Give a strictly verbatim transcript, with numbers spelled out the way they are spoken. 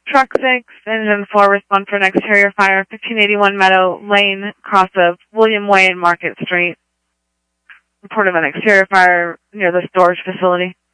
Truck six, engine four, respond for an exterior fire, fifteen eighty-one Meadow Lane, cross of William Way and Market Street. Report of an exterior fire near the storage facility.